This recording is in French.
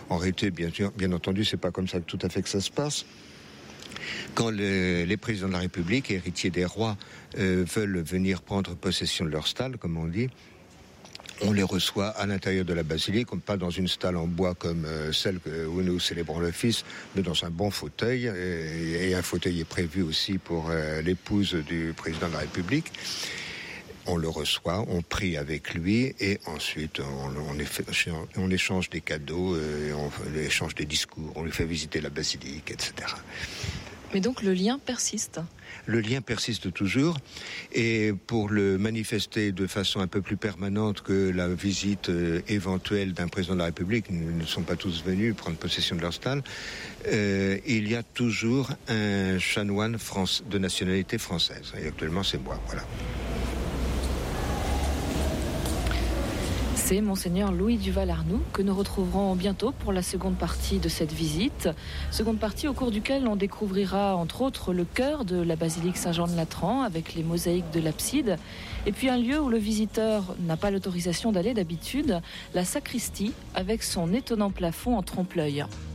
En réalité, bien entendu, c'est pas comme ça tout à fait que ça se passe. Quand les présidents de la République, héritiers des rois, veulent venir prendre possession de leur stalle, comme on dit, on les reçoit à l'intérieur de la basilique, pas dans une stalle en bois comme celle où nous célébrons l'office, mais dans un bon fauteuil. Et un fauteuil est prévu aussi pour l'épouse du président de la République. On le reçoit, on prie avec lui et ensuite on échange des cadeaux, on échange des discours, on lui fait visiter la basilique, etc. Mais donc le lien persiste. Le lien persiste toujours, et pour le manifester de façon un peu plus permanente que la visite éventuelle d'un président de la République, ils ne sont pas tous venus prendre possession de leur stalle, il y a toujours un chanoine de nationalité française. Et actuellement, c'est moi, voilà. C'est Monseigneur Louis Duval-Arnoux que nous retrouverons bientôt pour la seconde partie de cette visite. Seconde partie au cours duquel on découvrira entre autres le chœur de la basilique Saint-Jean-de-Latran avec les mosaïques de l'abside. Et puis un lieu où le visiteur n'a pas l'autorisation d'aller d'habitude, la sacristie avec son étonnant plafond en trompe-l'œil.